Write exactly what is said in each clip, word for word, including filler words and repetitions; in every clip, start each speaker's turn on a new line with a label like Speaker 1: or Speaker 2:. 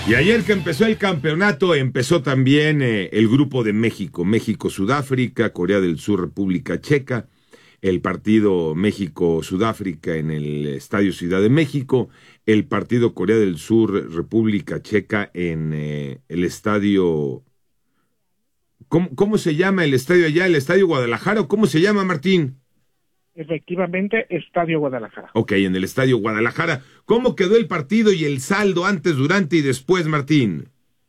Speaker 1: Y ayer que empezó el campeonato, empezó también eh, el grupo de México. México-Sudáfrica, Corea del Sur, República Checa. El partido México-Sudáfrica en el Estadio Ciudad de México. El partido Corea del Sur, República Checa en eh, el Estadio... ¿Cómo, ¿Cómo se llama el estadio allá? ¿El Estadio Guadalajara o cómo se llama, Martín?
Speaker 2: Efectivamente, Estadio Guadalajara.
Speaker 1: Ok, en el Estadio Guadalajara. ¿Cómo quedó el partido y el saldo antes, durante y después, Martín?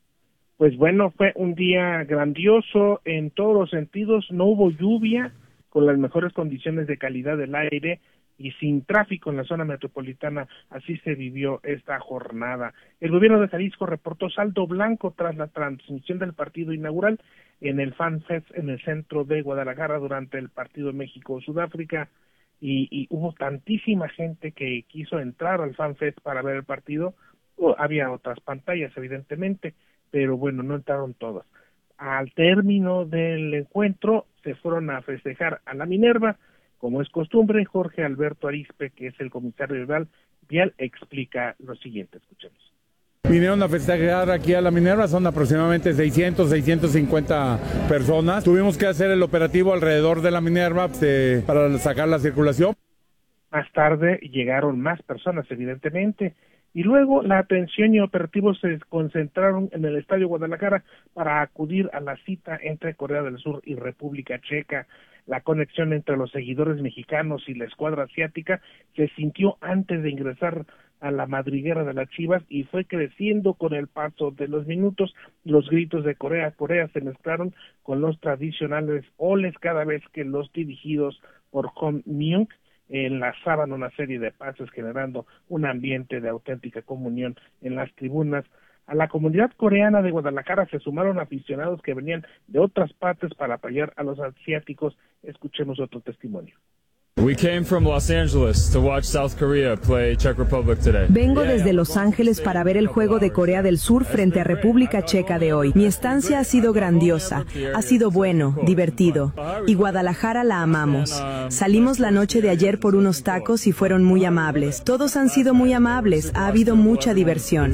Speaker 2: Pues bueno, fue un día grandioso en todos los sentidos. No hubo lluvia, con las mejores condiciones de calidad del aire y sin tráfico en la zona metropolitana. Así se vivió esta jornada. El gobierno de Jalisco reportó saldo blanco tras la transmisión del partido inaugural en el Fan Fest en el centro de Guadalajara durante el partido México-Sudáfrica. Y, y hubo tantísima gente que quiso entrar al Fan Fest para ver el partido. Oh, había otras pantallas, evidentemente, pero bueno, no entraron todas. Al término del encuentro, se fueron a festejar a la Minerva. Como es costumbre, Jorge Alberto Arizpe, que es el comisario vial, vial explica lo siguiente. Escuchemos.
Speaker 3: Vinieron a festejar aquí a la Minerva, son aproximadamente seiscientos, seiscientos cincuenta personas. Tuvimos que hacer el operativo alrededor de la Minerva eh, para sacar la circulación.
Speaker 2: Más tarde llegaron más personas, evidentemente, y luego la atención y operativos se concentraron en el Estadio Guadalajara para acudir a la cita entre Corea del Sur y República Checa. La conexión entre los seguidores mexicanos y la escuadra asiática se sintió antes de ingresar a la madriguera de las Chivas y fue creciendo con el paso de los minutos. Los gritos de Corea, Corea se mezclaron con los tradicionales oles cada vez que los dirigidos por Hong Myung enlazaban una serie de pases, generando un ambiente de auténtica comunión en las tribunas. A la comunidad coreana de Guadalajara se sumaron aficionados que venían de otras partes para apoyar a los asiáticos. Escuchemos otro testimonio.
Speaker 4: We came from Los Angeles to watch South Korea play Czech Republic today.
Speaker 5: Vengo desde Los Ángeles para ver el juego de Corea del Sur frente a República Checa de hoy. Mi estancia ha sido grandiosa, ha sido bueno, divertido. Y Guadalajara la amamos. Salimos la noche de ayer por unos tacos y fueron muy amables. Todos han sido muy amables, ha habido mucha diversión.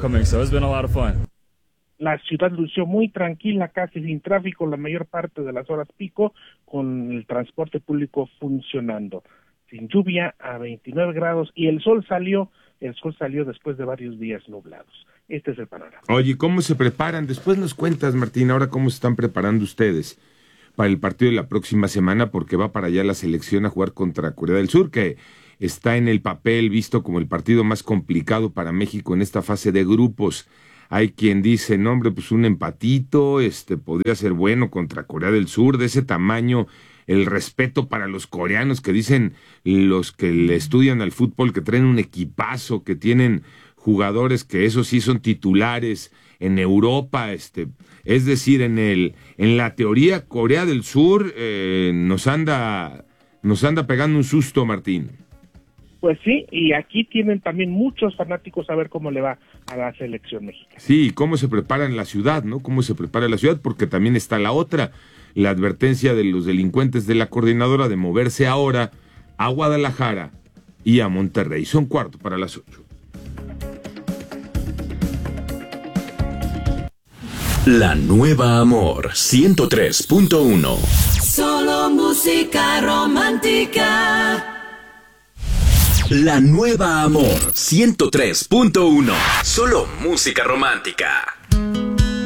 Speaker 2: La ciudad lució muy tranquila, casi sin tráfico la mayor parte de las horas pico, con el transporte público funcionando. Sin lluvia, a veintinueve grados, y el sol salió, el sol salió después de varios días nublados. Este es el panorama.
Speaker 1: Oye, ¿cómo se preparan? Después nos cuentas, Martín, ahora cómo se están preparando ustedes para el partido de la próxima semana, porque va para allá la selección a jugar contra Corea del Sur, que está en el papel visto como el partido más complicado para México en esta fase de grupos. Hay quien dice, no hombre, pues un empatito, este, podría ser bueno contra Corea del Sur, de ese tamaño, el respeto para los coreanos que dicen los que le estudian al fútbol, que traen un equipazo, que tienen jugadores que esos sí son titulares en Europa, este, es decir, en el, en la teoría Corea del Sur eh, nos anda, nos anda pegando un susto, Martín.
Speaker 2: Pues sí, y aquí tienen también muchos fanáticos a ver cómo le va a la selección mexicana.
Speaker 1: Sí, cómo se prepara en la ciudad, ¿no? Cómo se prepara en la ciudad, porque también está la otra, la advertencia de los delincuentes de la coordinadora de moverse ahora a Guadalajara y a Monterrey. Son cuarto para las ocho.
Speaker 6: La Nueva Amor ciento tres punto uno.
Speaker 7: Solo música romántica.
Speaker 6: La Nueva Amor ciento tres punto uno. Solo música romántica.